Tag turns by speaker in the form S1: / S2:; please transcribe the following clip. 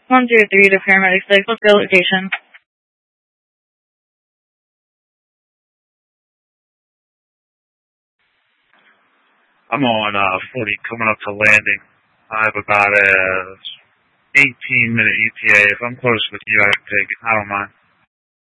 S1: 103 to Paramedic 6. What's the location?
S2: I'm on 40 coming up to landing. I have about a 18-minute ETA. If I'm close with you, I can take it. I don't mind.